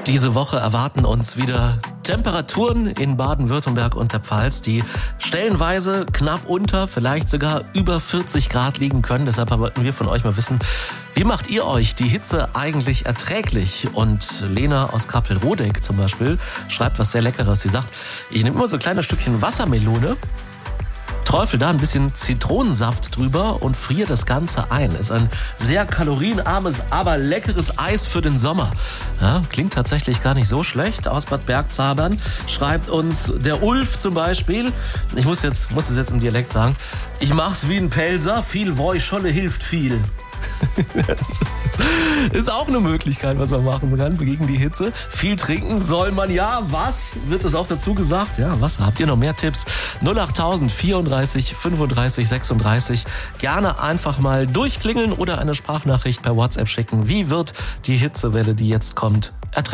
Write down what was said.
Diese Woche erwarten uns wieder Temperaturen in Baden-Württemberg und der Pfalz, die stellenweise knapp unter, vielleicht sogar über 40 Grad liegen können. Deshalb wollten wir von euch mal wissen, wie macht ihr euch die Hitze eigentlich erträglich? Und Lena aus Kappelrodeck zum Beispiel schreibt was sehr Leckeres. Sie sagt, ich nehme immer so ein kleines Stückchen Wassermelone, träufel da ein bisschen Zitronensaft drüber und friere das Ganze ein. Ist ein sehr kalorienarmes, aber leckeres Eis für den Sommer. Ja, klingt tatsächlich gar nicht so schlecht. Aus Bad Bergzabern schreibt uns der Ulf zum Beispiel. Ich muss es jetzt im Dialekt sagen. Ich mach's wie ein Pelzer, viel Woischolle hilft viel. Ist auch eine Möglichkeit, was man machen kann gegen die Hitze. Viel trinken soll man ja. Was? Wird es auch dazu gesagt? Ja, Wasser. Habt ihr noch mehr Tipps? 08000 34 35 36. Gerne einfach mal durchklingeln oder eine Sprachnachricht per WhatsApp schicken. Wie wird die Hitzewelle, die jetzt kommt,